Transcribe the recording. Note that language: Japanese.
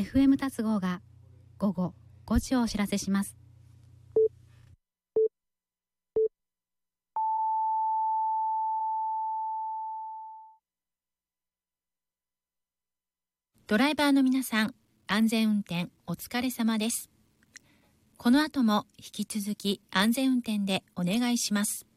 FM 達合が午後5時をお知らせします。 ドライバーの皆さん、安全運転お疲れ様です。この後も引き続き安全運転でお願いします。